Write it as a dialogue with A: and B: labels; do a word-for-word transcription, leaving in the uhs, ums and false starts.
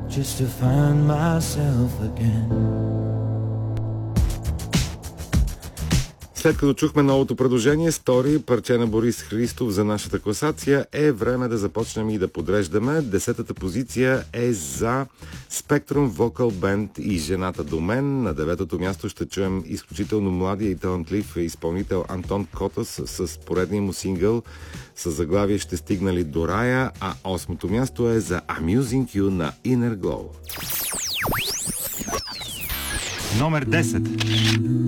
A: just to find myself again.
B: След като чухме новото предложение, Стори, парче на Борис Христов за нашата класация, е време да започнем и да подреждаме. Десетата позиция е за Spectrum Vocal Band и Жената до мен. На деветото място ще чуем изключително младия и талантлив изпълнител Антон Котас с поредния му сингъл с заглавие "Ще стигнали до рая", а осмото място е за Amusing You на Inner Glow.
C: Номер десет.